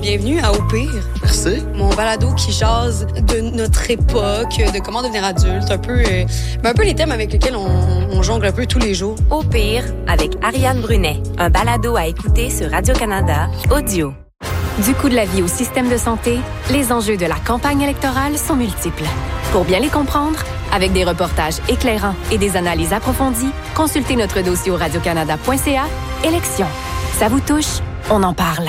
Bienvenue à Au Pire. Merci. Mon balado qui jase de notre époque, de comment devenir adulte, un peu les thèmes avec lesquels on jongle un peu tous les jours. Au Pire, avec Ariane Brunet, un balado à écouter sur Radio-Canada, audio. Du coût de la vie au système de santé, les enjeux de la campagne électorale sont multiples. Pour bien les comprendre, avec des reportages éclairants et des analyses approfondies, consultez notre dossier au radiocanada.ca. Élections. Ça vous touche? On en parle.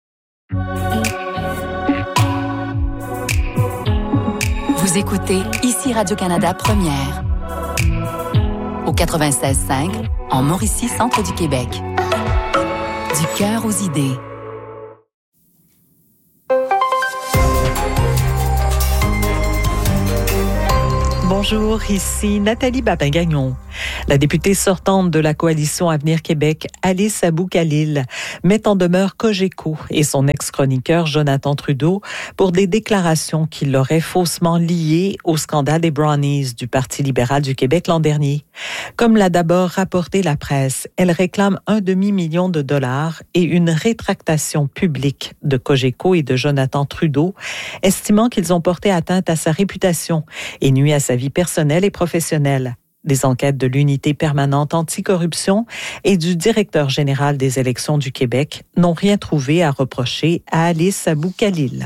Vous écoutez ici Radio-Canada Première. Au 96.5, en Mauricie, centre du Québec. Du cœur aux idées. Bonjour, ici Nathalie Babin-Gagnon. La députée sortante de la coalition Avenir Québec, Alice Abou-Khalil, met en demeure Cogeco et son ex-chroniqueur Jonathan Trudeau pour des déclarations qui l'auraient faussement liés au scandale des Brownies du Parti libéral du Québec l'an dernier. Comme l'a d'abord rapporté la presse, elle réclame $1,5 million et une rétractation publique de Cogeco et de Jonathan Trudeau, estimant qu'ils ont porté atteinte à sa réputation et nuit à sa vie personnelle et professionnelle. Des enquêtes de l'unité permanente anticorruption et du directeur général des élections du Québec n'ont rien trouvé à reprocher à Alice Abou-Khalil.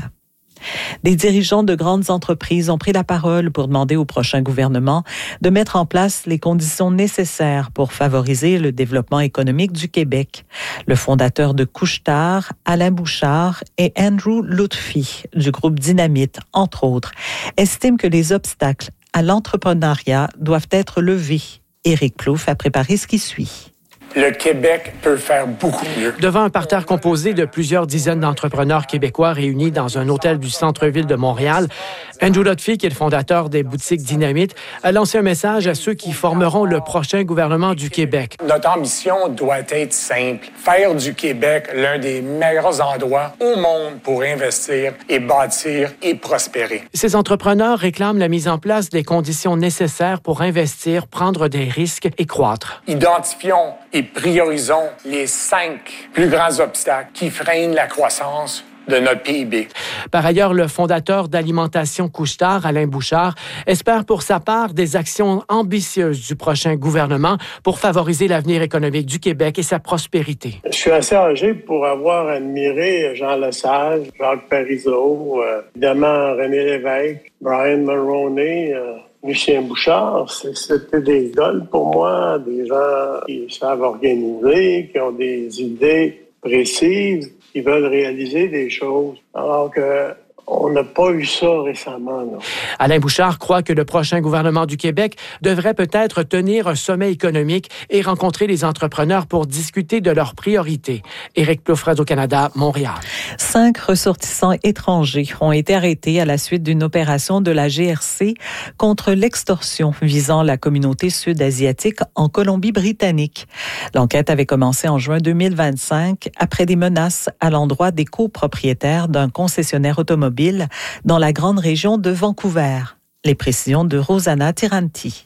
Des dirigeants de grandes entreprises ont pris la parole pour demander au prochain gouvernement de mettre en place les conditions nécessaires pour favoriser le développement économique du Québec. Le fondateur de Couche-Tard, Alain Bouchard, et Andrew Lutfi du groupe Dynamite, entre autres, estiment que les obstacles à l'entrepreneuriat doivent être levés. Éric Plouffe a préparé ce qui suit. Le Québec peut faire beaucoup mieux. Devant un parterre composé de plusieurs dizaines d'entrepreneurs québécois réunis dans un hôtel du centre-ville de Montréal, Andrew Lutfi, qui est le fondateur des boutiques Dynamite, a lancé un message à ceux qui formeront le prochain gouvernement du Québec. Notre ambition doit être simple. Faire du Québec l'un des meilleurs endroits au monde pour investir et bâtir et prospérer. Ces entrepreneurs réclament la mise en place des conditions nécessaires pour investir, prendre des risques et croître. Identifions et priorisons les 5 plus grands obstacles qui freinent la croissance de notre PIB. Par ailleurs, le fondateur d'Alimentation Couche-Tard, Alain Bouchard, espère pour sa part des actions ambitieuses du prochain gouvernement pour favoriser l'avenir économique du Québec et sa prospérité. Je suis assez âgé pour avoir admiré Jean Lesage, Jacques Parizeau, évidemment René Lévesque, Brian Mulroney, Lucien Bouchard. C'était des idoles pour moi, des gens qui savent organiser, qui ont des idées précises, qui veulent réaliser des choses, alors qu'on n'a pas eu ça récemment. Là. Alain Bouchard croit que le prochain gouvernement du Québec devrait peut-être tenir un sommet économique et rencontrer les entrepreneurs pour discuter de leurs priorités. Éric Plouffe, Radio-Canada, Montréal. 5 ressortissants étrangers ont été arrêtés à la suite d'une opération de la GRC contre l'extorsion visant la communauté sud-asiatique en Colombie-Britannique. L'enquête avait commencé en juin 2025 après des menaces à l'endroit des copropriétaires d'un concessionnaire automobile dans la grande région de Vancouver. Les précisions de Rosanna Tiranti.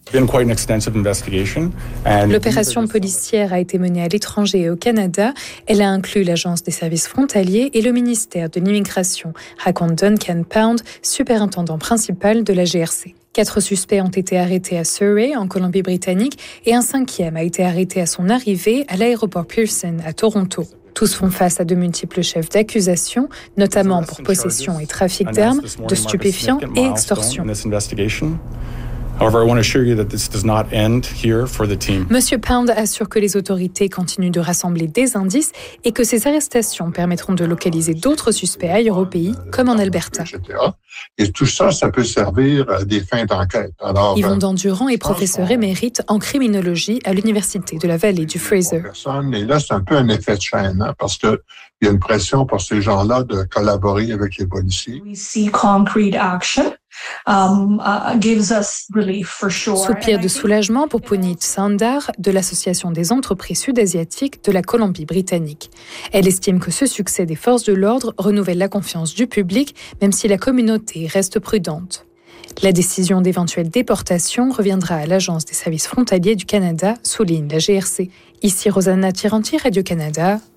L'opération policière a été menée à l'étranger et au Canada. Elle a inclus l'Agence des services frontaliers et le ministère de l'Immigration, raconte Duncan Pound, superintendant principal de la GRC. 4 suspects ont été arrêtés à Surrey, en Colombie-Britannique, et un 5e a été arrêté à son arrivée à l'aéroport Pearson, à Toronto. Tous font face à de multiples chefs d'accusation, notamment pour possession et trafic d'armes, de stupéfiants et extorsion. Monsieur Pound assure que les autorités continuent de rassembler des indices et que ces arrestations permettront de localiser d'autres suspects ailleurs au pays, comme en Alberta. Et tout ça, ça peut servir à des fins d'enquête. Alors, Yvon Dandurand est professeur émérite en criminologie à l'Université de la Vallée du Fraser. Et là, c'est un peu un effet de chaîne, hein, parce qu'il y a une pression pour ces gens-là de collaborer avec les policiers. Soupir de soulagement pour Puneet Sandar de l'Association des entreprises sud-asiatiques de la Colombie-Britannique. Elle estime que ce succès des forces de l'ordre renouvelle la confiance du public, même si la communauté reste prudente. La décision d'éventuelle déportation reviendra à l'Agence des services frontaliers du Canada, souligne la GRC. Ici Rosanna Tiranti, Radio-Canada,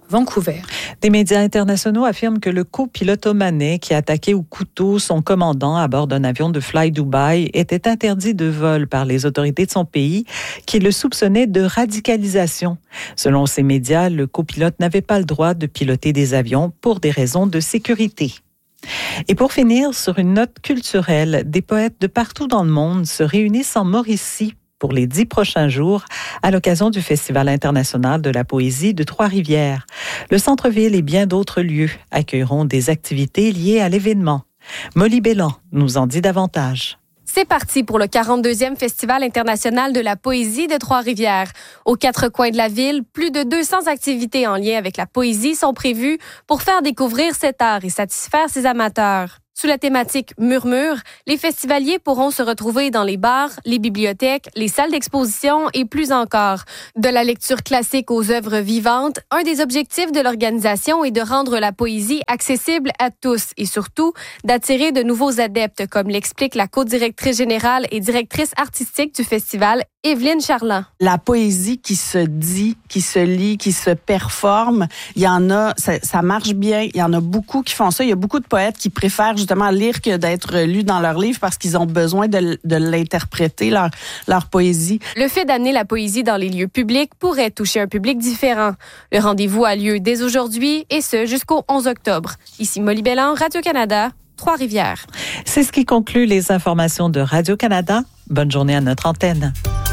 Vancouver. Des médias internationaux affirment que le copilote omanais qui a attaqué au couteau son commandant à bord d'un avion de Fly Dubai était interdit de vol par les autorités de son pays qui le soupçonnaient de radicalisation. Selon ces médias, le copilote n'avait pas le droit de piloter des avions pour des raisons de sécurité. Et pour finir, sur une note culturelle, des poètes de partout dans le monde se réunissent en Mauricie pour les 10 prochains jours à l'occasion du Festival international de la poésie de Trois-Rivières. Le centre-ville et bien d'autres lieux accueilleront des activités liées à l'événement. Molly Bélan nous en dit davantage. C'est parti pour le 42e Festival international de la poésie de Trois-Rivières. Aux 4 coins de la ville, plus de 200 activités en lien avec la poésie sont prévues pour faire découvrir cet art et satisfaire ses amateurs. Sous la thématique Murmure, les festivaliers pourront se retrouver dans les bars, les bibliothèques, les salles d'exposition et plus encore. De la lecture classique aux œuvres vivantes, un des objectifs de l'organisation est de rendre la poésie accessible à tous et surtout d'attirer de nouveaux adeptes, comme l'explique la co-directrice générale et directrice artistique du festival, Evelyne Charland. La poésie qui se dit, qui se lit, qui se performe, il y en a, ça marche bien. Il y en a beaucoup qui font ça. Il y a beaucoup de poètes qui préfèrent justement lire que d'être lus dans leur livre parce qu'ils ont besoin de l'interpréter, leur poésie. Le fait d'amener la poésie dans les lieux publics pourrait toucher un public différent. Le rendez-vous a lieu dès aujourd'hui et ce jusqu'au 11 octobre. Ici Molly Bélan, Radio-Canada, Trois-Rivières. C'est ce qui conclut les informations de Radio-Canada. Bonne journée à notre antenne.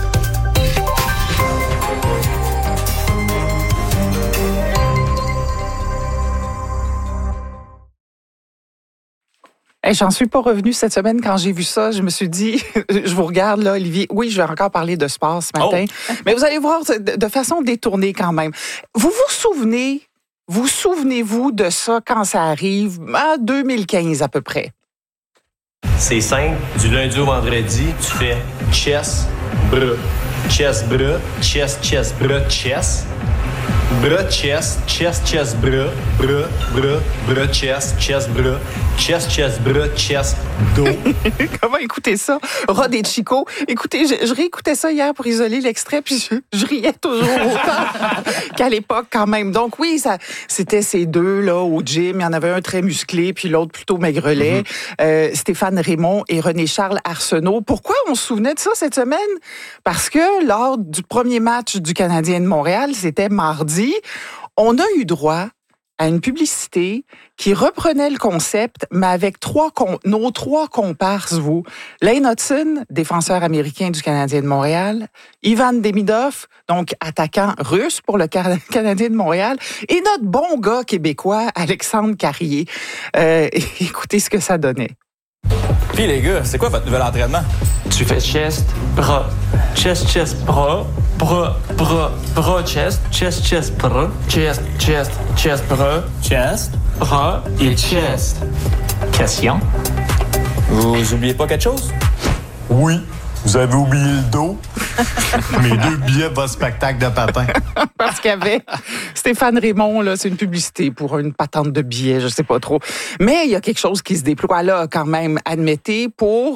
Hey, j'en suis pas revenue cette semaine quand j'ai vu ça. Je me suis dit, je vous regarde là, Olivier. Oui, je vais encore parler de sport ce matin. Oh. Mais vous allez voir de façon détournée quand même. Vous souvenez-vous de ça quand ça arrive en 2015 à peu près? C'est simple. Du lundi au vendredi, tu fais chest, bras, chest, bras, chest, chest, bras, chest. Bras, chest, chest, chest, bras, bras, bras, bras, chest, chest, bras, chest, chest, bras, chest, dos. Comment écouter ça? Rod et Chico. Écoutez, je réécoutais ça hier pour isoler l'extrait, puis je riais toujours autant qu'à l'époque quand même. Donc oui, c'était ces deux là au gym. Il y en avait un très musclé, puis l'autre plutôt maigrelet. Stéphane Raymond et René-Charles Arsenault. Pourquoi on se souvenait de ça cette semaine? Parce que lors du premier match du Canadien de Montréal, c'était mardi, on a eu droit à une publicité qui reprenait le concept, mais avec nos trois comparses, vous. Lane Hutson, défenseur américain du Canadien de Montréal, Ivan Demidov, donc attaquant russe pour le Canadien de Montréal, et notre bon gars québécois, Alexandre Carrier. Écoutez ce que ça donnait. Puis les gars, c'est quoi votre nouvel entraînement? Tu fais chest, bras, chest, chest, bras, bras, bras, bras, chest, chest, chest, bras, chest, chest, chest, bras, chest, bras et chest. Question? Vous oubliez pas quelque chose? Oui, vous avez oublié le dos. Mes 2 billets de votre spectacle de patin. Parce qu'il y avait Stéphane Raymond, là, c'est une publicité pour une patente de billets, je sais pas trop. Mais il y a quelque chose qui se déploie là, quand même, admettez, pour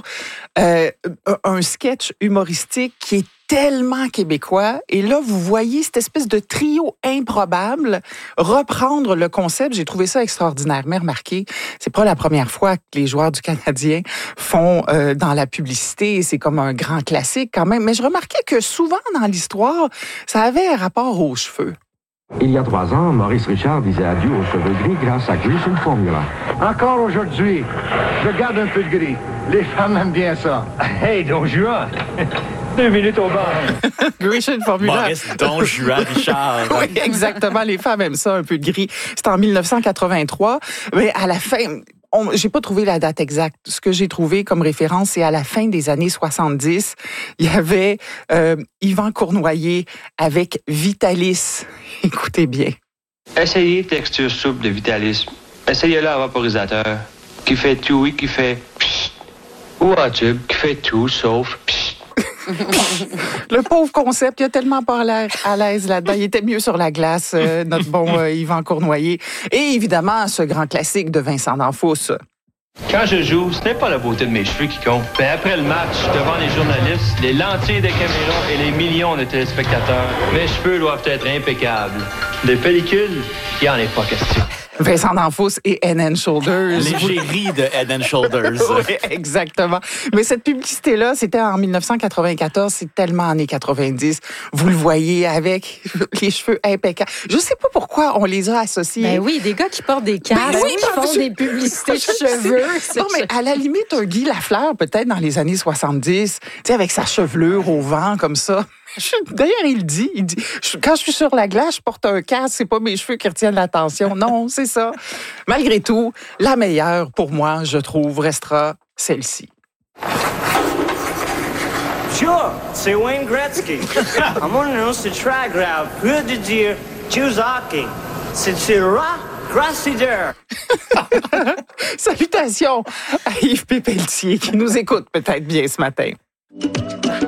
un sketch humoristique qui est tellement québécois. Et là, vous voyez cette espèce de trio improbable reprendre le concept. J'ai trouvé ça extraordinaire. Mais remarquez, c'est pas la première fois que les joueurs du Canadien font dans la publicité. C'est comme un grand classique quand même. Mais je remarquais que souvent dans l'histoire, ça avait un rapport aux cheveux. Il y a 3 ans, Maurice Richard disait adieu aux cheveux gris grâce à Grecian Formula. Encore aujourd'hui, je garde un peu de gris. Les femmes aiment bien ça. Hey, Don Juan! 2 minutes au bar. Grecian Formula. Maurice Don Juan Richard. Oui, exactement. Les femmes aiment ça, un peu de gris. C'était en 1983. Mais à la fin... j'ai pas trouvé la date exacte. Ce que j'ai trouvé comme référence, c'est à la fin des années 70. Il y avait Yvan Cournoyer avec Vitalis. Écoutez bien. Essayez texture souple de Vitalis. Essayez-le à vaporisateur. Qui fait tout, oui, qui fait pssst. Ou à tube, qui fait tout, sauf pssst. Le pauvre concept, il a tellement pas l'air à l'aise là-dedans. Il était mieux sur la glace, notre bon Yvan Cournoyer. Et évidemment, ce grand classique de Vincent D'Anfos. Quand je joue, ce n'est pas la beauté de mes cheveux qui compte. Mais après le match, devant les journalistes, les lentilles de caméra et les millions de téléspectateurs, mes cheveux doivent être impeccables. Des pellicules, il n'y en est pas question. Vincent D'Anfos et Head & Shoulders. L'égérie de Head & Shoulders. Oui, exactement. Mais cette publicité-là, c'était en 1994, c'est tellement années 90. Vous le voyez avec les cheveux impeccables. Je sais pas pourquoi on les a associés. Ben oui, des gars qui portent des casques, qui font des publicités de cheveux. Non, mais à la limite, un Guy Lafleur, peut-être dans les années 70, tu sais, avec sa chevelure au vent, comme ça. D'ailleurs, il dit, quand je suis sur la glace, je porte un casque, c'est pas mes cheveux qui retiennent l'attention. Non, c'est ça. Malgré tout, la meilleure, pour moi, je trouve, restera celle-ci. Sure, c'est Wayne Gretzky. I'm wondering si Tragrave, peu de dire, choose hockey. C'est Ra Grassider. Salutations à Yves Pépeltier qui nous écoute peut-être bien ce matin.